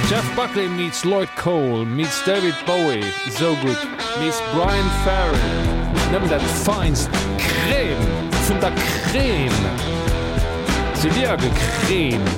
Jeff Buckley meets Lloyd Cole, meets David Bowie, so gut, meets Brian Ferry, nimm dat feinst Creme vun der Creme. Sie dir gecremt.